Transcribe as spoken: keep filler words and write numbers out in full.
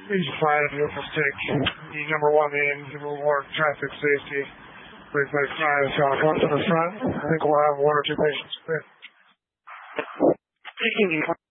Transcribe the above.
He's fine and beautiful stick. The number one aim to reward traffic safety. three point five is going to come to the front. I think we'll have one or two patients.